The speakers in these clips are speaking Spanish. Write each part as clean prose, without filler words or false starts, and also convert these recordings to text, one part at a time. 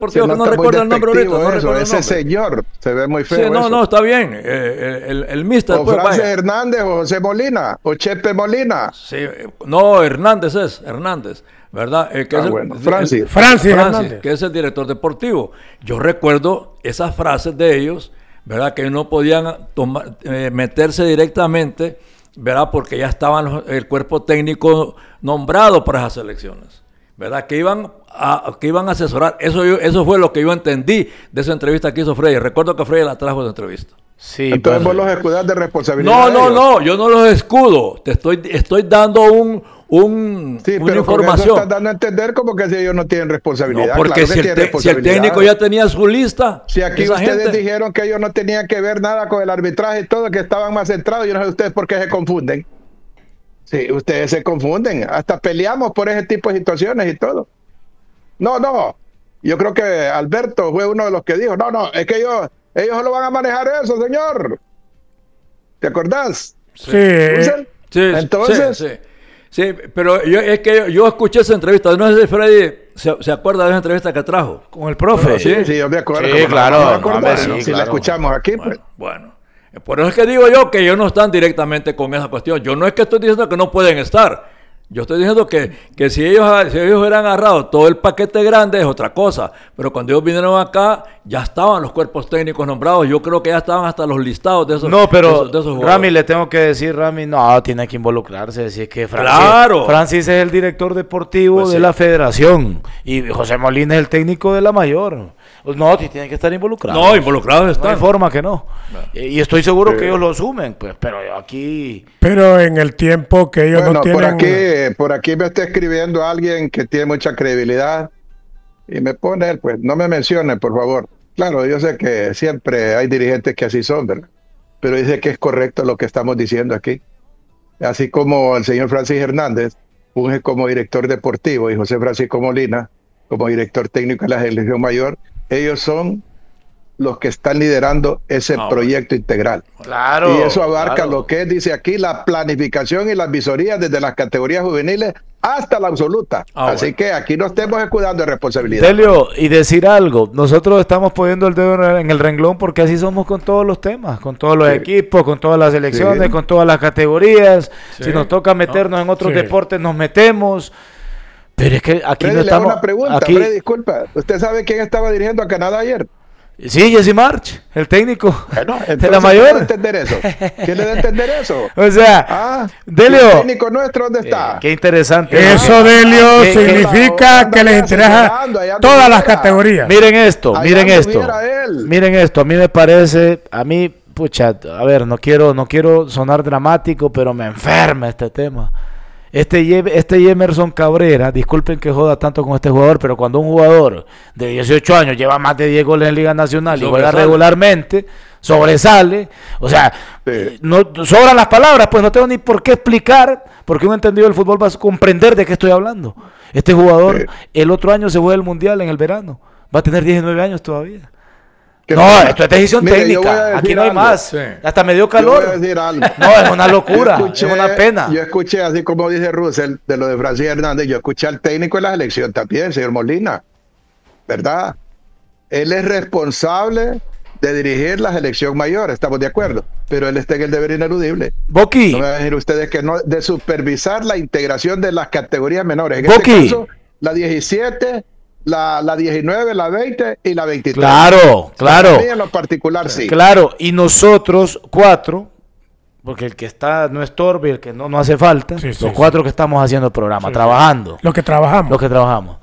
Deportivo, que no recuerdo el nombre ahorita. No recuerdo el ese nombre. señor se ve muy feo. Sí, no, eso. no, está bien. El mister. O Pues, Francis vaya. Hernández, o José Molina, o Chepe Molina. Sí, no, Hernández es, Hernández, ¿verdad? Que es bueno, Francis. Francis Hernández. Que es el director deportivo. Yo recuerdo esas frases de ellos, ¿verdad? Que no podían meterse directamente, ¿verdad? Porque ya estaban el cuerpo técnico nombrado para esas elecciones, ¿verdad? Que iban a asesorar. Eso fue lo que yo entendí de esa entrevista que hizo Freddy. Recuerdo que Freddy la trajo de entrevista. Sí, entonces pues, vos los escudás de responsabilidad. No, yo no los escudo. Te estoy dando Sí, una pero información. con eso estás dando a entender como que si ellos no tienen responsabilidad. No, porque claro si el técnico ya tenía su lista. Si aquí esa ustedes gente... dijeron que ellos no tenían que ver nada con el arbitraje y todo, que estaban más centrados, yo no sé ustedes por qué se confunden. Sí, ustedes se confunden. Hasta peleamos por ese tipo de situaciones y todo. No. Yo creo que Alberto fue uno de los que dijo, no, es que ellos lo van a manejar eso, señor. ¿Te acordás? Sí. Sí, entonces... Sí, pero yo escuché esa entrevista. No sé si Freddy se acuerda de esa entrevista que trajo. con el profe. Sí, yo me acuerdo. Sí, claro. Si la escuchamos aquí, pues. Bueno. Por eso es que digo yo que ellos no están directamente con esa cuestión. Yo no es que estoy diciendo que no pueden estar. Yo estoy diciendo que si ellos hubieran agarrado todo el paquete grande es otra cosa. Pero cuando ellos vinieron acá, ya estaban los cuerpos técnicos nombrados. Yo creo que ya estaban hasta los listados de esos. No, pero de esos jugadores. Rami, le tengo que decir, Rami, no, tiene que involucrarse. Si es que Claro. Francis es el director deportivo Pues de sí. la federación y José Molina es el técnico de la mayor. No, tienen que estar involucrados. No, involucrados No están. hay forma que no. Y estoy seguro que ellos lo asumen, pues, pero aquí... Pero en el tiempo que ellos Bueno, no tienen... por aquí me está escribiendo alguien que tiene mucha credibilidad y me pone, pues, no me mencione, por favor. Claro, yo sé que siempre hay dirigentes que así son, ¿verdad? Pero dice que es correcto lo que estamos diciendo aquí. Así como el señor Francis Hernández funge como director deportivo y José Francisco Molina como director técnico de la selección mayor, ellos son los que están liderando ese proyecto integral. Claro. Y eso abarca claro. lo que es, dice aquí, la planificación y las visorías desde las categorías juveniles hasta la absoluta. Así que aquí no estemos escudando de responsabilidad. Delio, y decir algo, nosotros estamos poniendo el dedo en el renglón porque así somos con todos los temas, con todos los equipos, con todas las selecciones, con todas las categorías. Si nos toca meternos en otros deportes, nos metemos. Pero es que aquí Freddy, no estamos... le hago una pregunta, aquí... Freddy, disculpa. ¿Usted sabe quién estaba dirigiendo a Canadá ayer? Sí, Jesse March, el técnico de la mayor. ¿Quién le da a entender eso? ¿Quién le da a entender eso? O sea, Delio. ¿El técnico nuestro dónde está? Qué interesante. Eso, Delio, significa que les interesa todas las categorías. Miren esto, Allá miren esto. anduviera él. Miren esto, a mí me parece, pucha, a ver, no quiero sonar dramático, pero me enferma este tema. Este Emerson Cabrera, disculpen que joda tanto con este jugador, pero cuando un jugador de 18 años lleva más de 10 goles en Liga Nacional y juega regularmente, sobresale, o sea, no sobran las palabras, pues no tengo ni por qué explicar, porque un entendido del fútbol va a comprender de qué estoy hablando. Este jugador el otro año se juega el Mundial en el verano, va a tener 19 años todavía. No, esto es decisión técnica. Aquí no hay más. Sí. Hasta me dio calor. Yo voy a decir algo. No, es una locura. Es una pena. Yo escuché, así como dice Russell, de lo de Francis Hernández, yo escuché al técnico de la selección también, señor Molina. ¿Verdad? Él es responsable de dirigir la selección mayor, estamos de acuerdo. Pero él está en el deber ineludible. Boqui. No me van a decir ustedes que no, de supervisar la integración de las categorías menores. En Boqui. este caso, la 17. La 19, la 20 y la 23. Claro. En lo particular, sí. Claro, y nosotros 4, porque el que está no estorbe y el que no hace falta, los 4 que estamos haciendo el programa, trabajando. Los que trabajamos.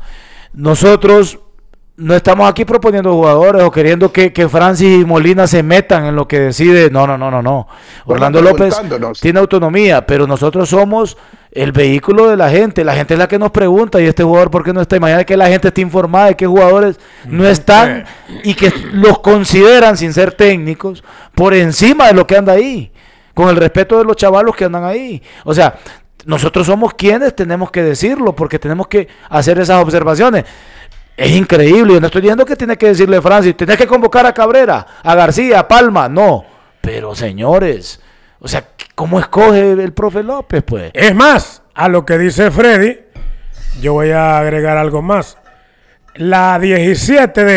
Nosotros no estamos aquí proponiendo jugadores o queriendo que Francis y Molina se metan en lo que decide. No. Orlando López tiene autonomía, pero nosotros somos el vehículo de la gente. La gente es la que nos pregunta, ¿y este jugador por qué no está? Imagina que la gente esté informada de qué jugadores no están y que los consideran, sin ser técnicos, por encima de lo que anda ahí, con el respeto de los chavalos que andan ahí. O sea, nosotros somos quienes tenemos que decirlo, porque tenemos que hacer esas observaciones. Es increíble, yo no estoy diciendo que tiene que decirle Francis, tenés que convocar a Cabrera, a García, a Palma, no. Pero señores, o sea, ¿cómo escoge el profe López, pues? Es más, a lo que dice Freddy, yo voy a agregar algo más. La 17 de